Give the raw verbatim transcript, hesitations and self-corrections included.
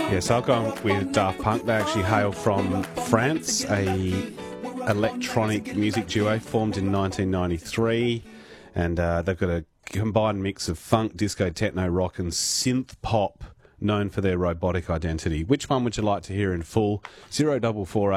Yes, I'll go with Daft Punk. They actually hail from France, a electronic music duo formed in nineteen ninety-three, and uh, they've got a combined mix of funk, disco, techno, rock and synth pop, known for their robotic identity. Which one would you like to hear in full? zero double four